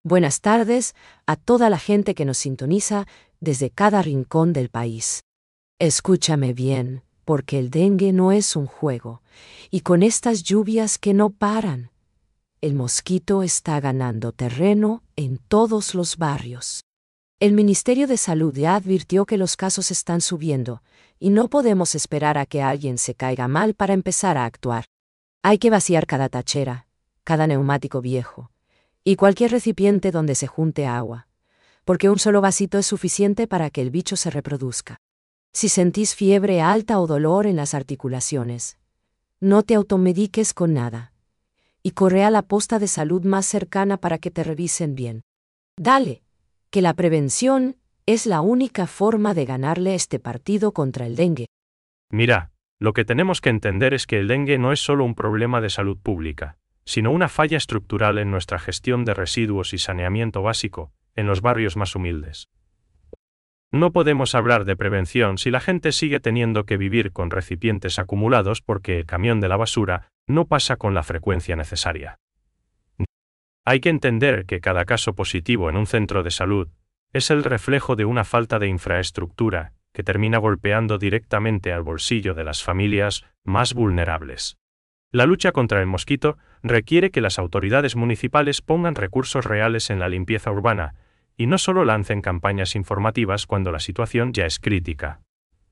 Buenas tardes a toda la gente que nos sintoniza desde cada rincón del país. Escúchame bien, porque el dengue no es un juego, y con estas lluvias que no paran, el mosquito está ganando terreno en todos los barrios. El Ministerio de Salud ya advirtió que los casos están subiendo, y no podemos esperar a que alguien se caiga mal para empezar a actuar. Hay que vaciar cada tachera, cada neumático viejo, y cualquier recipiente donde se junte agua, porque un solo vasito es suficiente para que el bicho se reproduzca. Si sentís fiebre alta o dolor en las articulaciones, no te automediques con nada, y corre a la posta de salud más cercana para que te revisen bien. Dale, que la prevención es la única forma de ganarle este partido contra el dengue. Mira, lo que tenemos que entender es que el dengue no es solo un problema de salud pública, sino una falla estructural en nuestra gestión de residuos y saneamiento básico, en los barrios más humildes. No podemos hablar de prevención si la gente sigue teniendo que vivir con recipientes acumulados porque el camión de la basura no pasa con la frecuencia necesaria. Hay que entender que cada caso positivo en un centro de salud es el reflejo de una falta de infraestructura que termina golpeando directamente al bolsillo de las familias más vulnerables. La lucha contra el mosquito requiere que las autoridades municipales pongan recursos reales en la limpieza urbana y no solo lancen campañas informativas cuando la situación ya es crítica.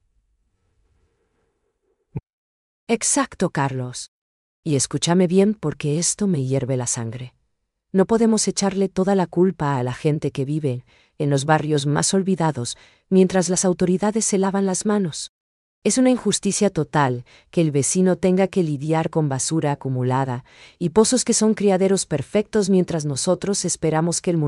Exacto, Carlos. Y escúchame bien porque esto me hierve la sangre. No podemos echarle toda la culpa a la gente que vive en los barrios más olvidados mientras las autoridades se lavan las manos. Es una injusticia total que el vecino tenga que lidiar con basura acumulada y pozos que son criaderos perfectos mientras nosotros esperamos que el